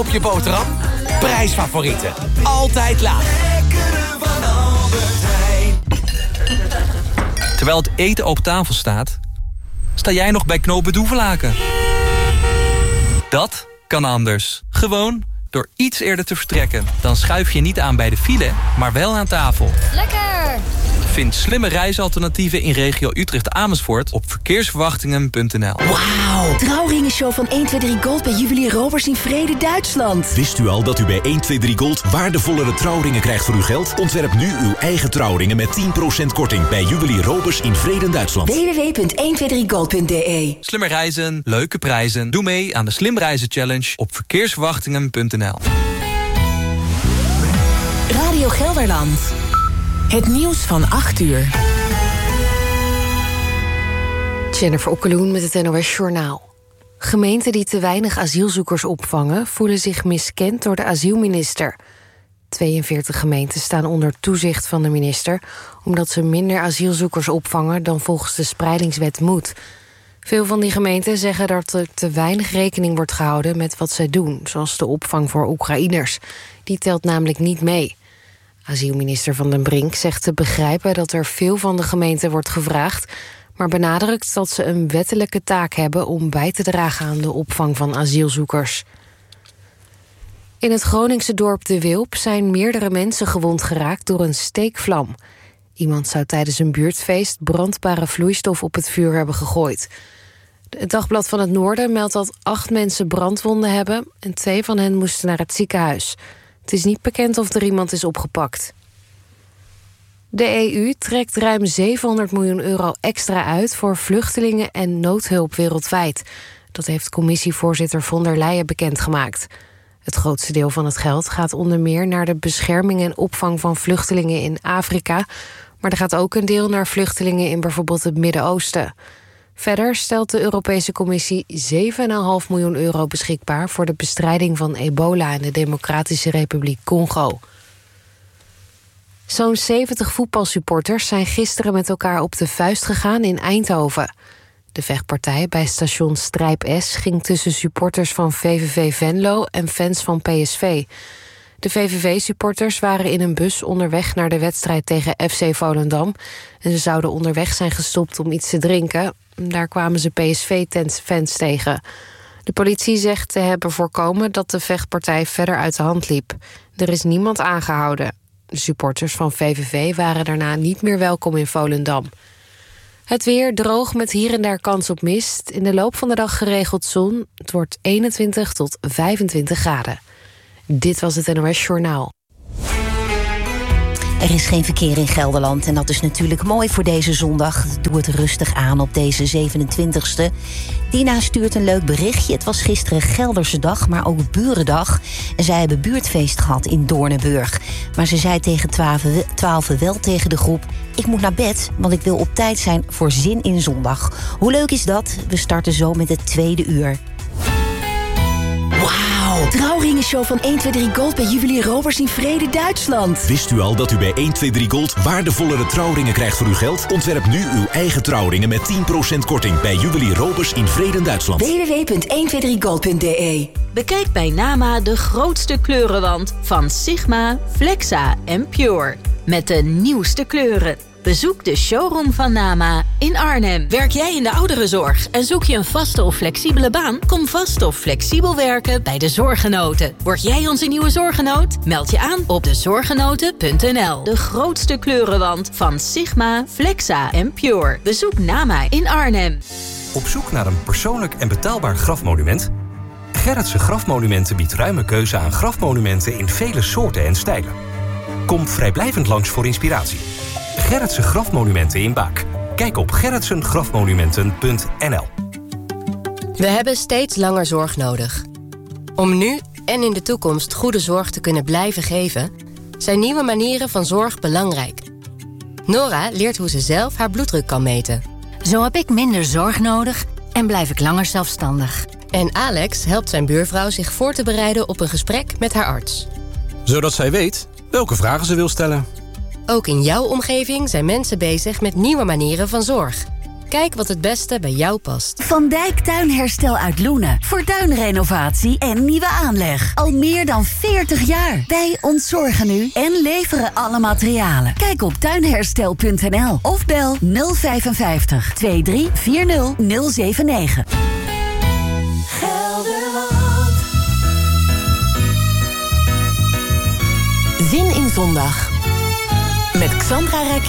Op je boterham, prijsfavorieten. Altijd laag. Terwijl het eten op tafel staat, sta jij nog bij knooppunt Hoevelaken. Dat kan anders. Gewoon door iets eerder te vertrekken. Dan schuif je niet aan bij de file, maar wel aan tafel. Lekker! Vind slimme reisalternatieven in regio Utrecht-Amersfoort op verkeersverwachtingen.nl. Wauw! Trouwringenshow van 123 Gold bij Juwelier Roberts in Vrede, Duitsland. Wist u al dat u bij 123 Gold waardevollere trouwringen krijgt voor uw geld? Ontwerp nu uw eigen trouwringen met 10% korting bij Juwelier Roberts in Vrede, Duitsland. www.123gold.de. Slimmer reizen, leuke prijzen. Doe mee aan de Slim Reizen Challenge op verkeersverwachtingen.nl. Radio Gelderland. Het nieuws van 8 uur. Jennifer Okkeloen met het NOS Journaal. Gemeenten die te weinig asielzoekers opvangen voelen zich miskend door de asielminister. 42 gemeenten staan onder toezicht van de minister, omdat ze minder asielzoekers opvangen dan volgens de spreidingswet moet. Veel van die gemeenten zeggen dat er te weinig rekening wordt gehouden met wat zij doen, zoals de opvang voor Oekraïners. Die telt namelijk niet mee. Asielminister Van den Brink zegt te begrijpen dat er veel van de gemeenten wordt gevraagd, maar benadrukt dat ze een wettelijke taak hebben om bij te dragen aan de opvang van asielzoekers. In het Groningse dorp De Wilp zijn meerdere mensen gewond geraakt door een steekvlam. Iemand zou tijdens een buurtfeest brandbare vloeistof op het vuur hebben gegooid. Het Dagblad van het Noorden meldt dat 8 mensen brandwonden hebben en 2 van hen moesten naar het ziekenhuis. Het is niet bekend of er iemand is opgepakt. De EU trekt ruim 700 miljoen euro extra uit voor vluchtelingen en noodhulp wereldwijd. Dat heeft commissievoorzitter von der Leyen bekendgemaakt. Het grootste deel van het geld gaat onder meer naar de bescherming en opvang van vluchtelingen in Afrika, maar er gaat ook een deel naar vluchtelingen in bijvoorbeeld het Midden-Oosten. Verder stelt de Europese Commissie 7,5 miljoen euro beschikbaar voor de bestrijding van ebola in de Democratische Republiek Congo. Zo'n 70 voetbalsupporters zijn gisteren met elkaar op de vuist gegaan in Eindhoven. De vechtpartij bij station Strijp S ging tussen supporters van VVV Venlo en fans van PSV. De VVV-supporters waren in een bus onderweg naar de wedstrijd tegen FC Volendam. En ze zouden onderweg zijn gestopt om iets te drinken. Daar kwamen ze PSV-fans tegen. De politie zegt te hebben voorkomen dat de vechtpartij verder uit de hand liep. Er is niemand aangehouden. De supporters van VVV waren daarna niet meer welkom in Volendam. Het weer droog met hier en daar kans op mist. In de loop van de dag geregeld zon. Het wordt 21 tot 25 graden. Dit was het NOS Journaal. Er is geen verkeer in Gelderland en dat is natuurlijk mooi voor deze zondag. Doe het rustig aan op deze 27e. Dina stuurt een leuk berichtje. Het was gisteren Gelderse dag, maar ook Burendag. En zij hebben buurtfeest gehad in Doornenburg. Maar ze zei tegen 12 wel tegen de groep: ik moet naar bed, want ik wil op tijd zijn voor Zin in Zondag. Hoe leuk is dat? We starten zo met het 2e uur. Wauw! Trouwringenshow van 123 Gold bij Juwelier Roberts in Vrede, Duitsland. Wist u al dat u bij 123 Gold waardevollere trouwringen krijgt voor uw geld? Ontwerp nu uw eigen trouwringen met 10% korting bij Juwelier Roberts in Vrede, Duitsland. www.123gold.de. Bekijk bij Nama de grootste kleurenwand van Sigma, Flexa en Pure. Met de nieuwste kleuren. Bezoek de showroom van Nama in Arnhem. Werk jij in de ouderenzorg en zoek je een vaste of flexibele baan? Kom vast of flexibel werken bij de Zorggenoten. Word jij onze nieuwe zorggenoot? Meld je aan op dezorggenoten.nl. De grootste kleurenwand van Sigma, Flexa en Pure. Bezoek Nama in Arnhem. Op zoek naar een persoonlijk en betaalbaar grafmonument? Gerritsen Grafmonumenten biedt ruime keuze aan grafmonumenten in vele soorten en stijlen. Kom vrijblijvend langs voor inspiratie. Gerritsen Grafmonumenten in Baak. Kijk op gerritsengrafmonumenten.nl. We hebben steeds langer zorg nodig. Om nu en in de toekomst goede zorg te kunnen blijven geven, zijn nieuwe manieren van zorg belangrijk. Nora leert hoe ze zelf haar bloeddruk kan meten. Zo heb ik minder zorg nodig en blijf ik langer zelfstandig. En Alex helpt zijn buurvrouw zich voor te bereiden op een gesprek met haar arts. Zodat zij weet welke vragen ze wil stellen. Ook in jouw omgeving zijn mensen bezig met nieuwe manieren van zorg. Kijk wat het beste bij jou past. Van Dijk Tuinherstel uit Loenen. Voor tuinrenovatie en nieuwe aanleg. Al meer dan 40 jaar. Wij ontzorgen u en leveren alle materialen. Kijk op tuinherstel.nl of bel 055 2340 079. Gelderland. Zin in zondag. Met Xandra Rakic